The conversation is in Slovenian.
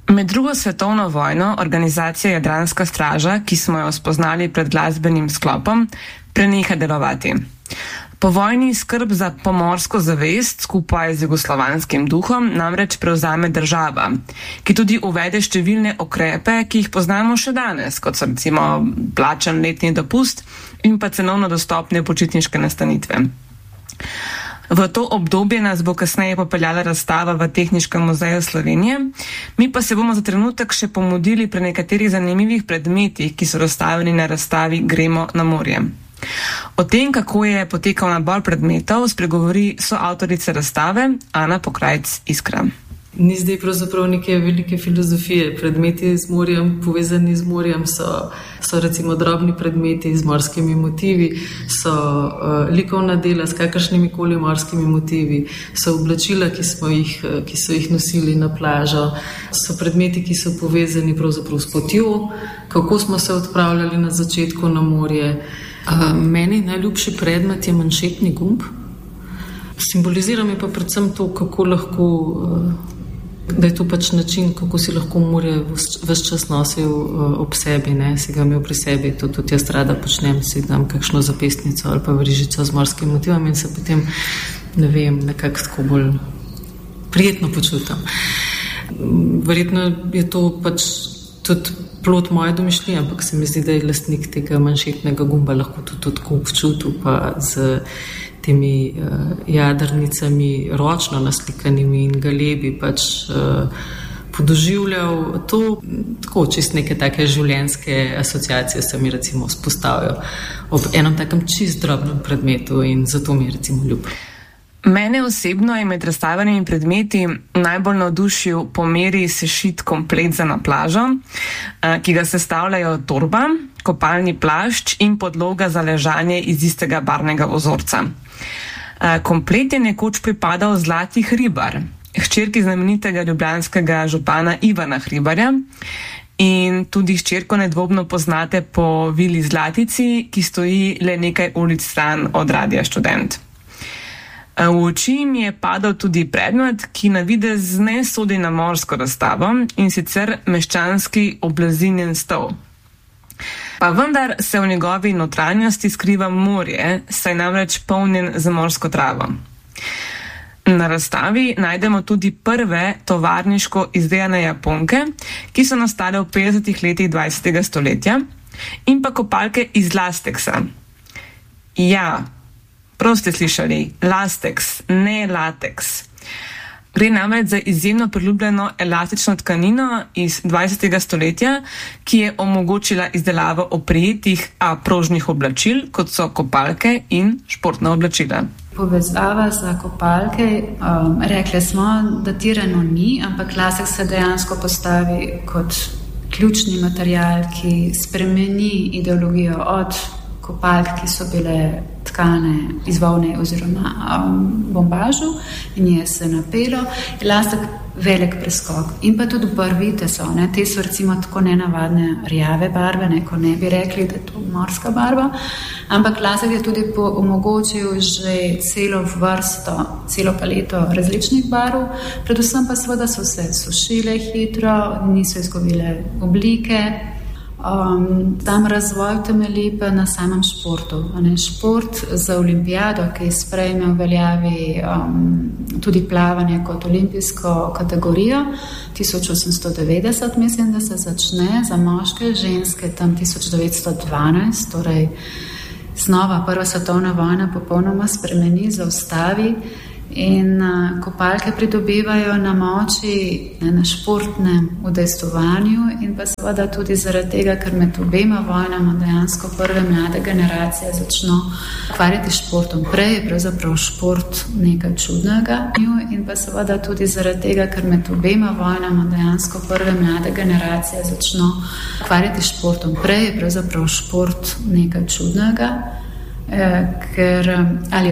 Med drugo svetovno vojno organizacija Jadranska straža, ki smo jo spoznali pred glasbenim sklopom, preneha delovati. Po vojni skrb za pomorsko zavest skupaj z jugoslovanskim duhom namreč prevzame država, ki tudi uvede številne ukrepe, ki jih poznamo še danes, kot so recimo plačan letni dopust in pa cenovno dostopne počitniške nastanitve. V to obdobje nas bo kasneje popeljala razstava v Tehniškem muzeju Slovenije, mi pa se bomo za trenutek še pomudili pri nekaterih zanimivih predmetih, ki so razstavljeni na razstavi Gremo na morje. O tem, kako je potekal nabor predmetov, spregovori soavtorica razstave Ana Pokrajc-Iskra. Ni zdaj pravzaprav neke velike filozofije. Predmeti z morjem, povezani z morjem, so recimo drobni predmeti z morskimi motivi, so likovna dela s kakršnimi koli morskimi motivi, so oblačila, ki so jih nosili na plažo, so predmeti, ki so povezani pravzaprav s potjo, kako smo se odpravljali na začetku na morje. Meni najljubši predmet je manšetni gumb. Simbolizira mi pa predvsem to, kako lahko, da je to pač način, kako si lahko morje ves čas nosil ob sebi, ne, si ga imel pri sebi, to tudi jaz rada počnem, si dam kakšno zapestnico ali pa vrižico z morskim motivom in se potem, ne vem, nekako tako bolj prijetno počutam. Verjetno je to pač tudi plod moje domišljije, ampak se mi zdi, da je lastnik tega manšetnega gumba lahko tudi tako občutil, pa z temi jadrnicami ročno naslikanimi in galebi pač podoživljal to, tako čist neke take življenjske asociacije se mi recimo spostavijo ob enem takem čist drobnem predmetu in zato mi je recimo ljub. Mene osebno je med razstavljenimi predmeti najbolj navdušil po meri sešit komplet za na plažo, ki ga sestavljajo torba, kopalni plašč in podloga za ležanje iz istega barvnega vzorca. Komplet je nekoč pripadal Zlati Hribar, hčerki znamenitega ljubljanskega župana Ivana Hribarja, in tudi hčerko nedvomno poznate po vili Zlatici, ki stoji le nekaj ulic stran od Radia Študent. V oči mi je padal tudi predmet, ki na videz ne sodi na morsko razstavo, in sicer meščanski oblazinjen stol. Pa vendar se v njegovi notranjosti skriva morje, saj namreč polnjen z morsko travo. Na razstavi najdemo tudi prve tovarniško izdelane japonke, ki so nastale v 50 letih 20. stoletja, in pa kopalke iz lasteksa. Ja, prav ste slišali, lasteks, ne lateks. Gre namreč za izjemno priljubljeno elastično tkanino iz 20. stoletja, ki je omogočila izdelavo oprijetih, a prožnih oblačil, kot so kopalke in športna oblačila. Povezava za kopalke, rekli smo, datirano ni, ampak lastek se dejansko postavi kot ključni material, ki spremeni ideologijo od kopalk, ki so bile tkane iz volne oziroma bombažu in je se napelo. Lastek velik preskok. In pa tudi barvite so, ne? Te so recimo tako nenavadne rjave barve, ne? Ko ne bi rekli, da je to morska barva, ampak lastek je tudi omogočil že celo vrsto, celo paleto različnih barv, predvsem pa seveda so se sušile hitro, niso izgubile oblike. Tam razvoj temelji pa na samem športu. Šport za olimpijado, ki sprejme v veljavi tudi plavanje kot olimpijsko kategorijo, 1890 mislim, da se začne, za moške, ženske tam 1912, torej znova prva svetovna vojna popolnoma spremeni, zaustavi in kopalke pridobivajo na moči, na športnem udejstvovanju in pa seveda tudi zaradi tega, ker med obema vojnama dejansko prve mlade generacije začno ukvarjati športom. Prej je pravzaprav šport nekaj čudnega in pa seveda tudi zaradi tega, ker med obema vojnama dejansko prve mlade generacije začno ukvarjati športom. Prej je pravzaprav šport nekaj čudnega, ker ali